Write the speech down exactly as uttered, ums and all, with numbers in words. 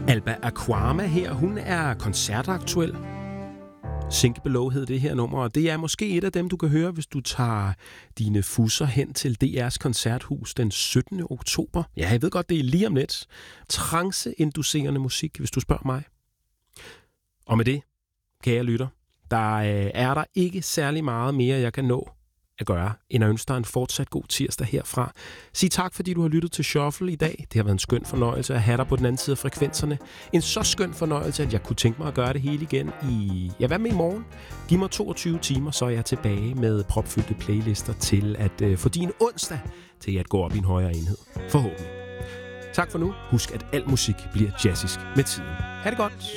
Alba Aquama her, hun er koncertaktuel. Sink Below hed det her nummer, og det er måske et af dem, du kan høre, hvis du tager dine fusser hen til D R's koncerthus den syttende oktober. Ja, jeg ved godt, det er lige om lidt. Trance-inducerende musik, hvis du spørger mig. Og med det, kære lytter, der er der ikke særlig meget mere, jeg kan nå at gøre, end at ønske dig en fortsat god tirsdag herfra. Sig tak, fordi du har lyttet til Shuffle i dag. Det har været en skøn fornøjelse at have dig på den anden side af frekvenserne. En så skøn fornøjelse, at jeg kunne tænke mig at gøre det hele igen i... Ja, hvad med i morgen? Giv mig toogtyve timer, så er jeg tilbage med propfyldte playlister til at øh, få din onsdag til at gå op i en højere enhed. Forhåbentlig. Tak for nu. Husk, at al musik bliver jazzisk med tiden. Ha' det godt.